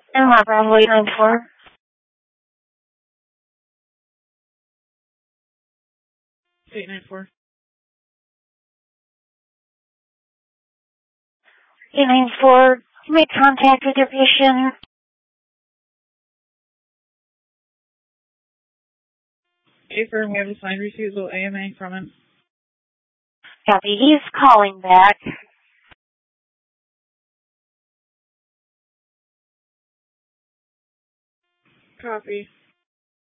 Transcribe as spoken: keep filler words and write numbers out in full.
And my Bravo eight nine four. eight nine four. eight nine four, you made contact with your patient. Affirm, we have a signed refusal A M A from him. Copy, he's calling back. Copy.